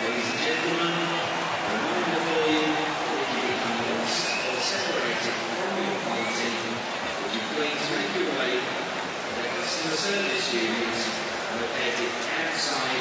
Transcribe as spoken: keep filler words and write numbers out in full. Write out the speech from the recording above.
Ladies and gentlemen, a reminder for you that if you become lost or separated from your party, would you please make your way to the customer service unit located outside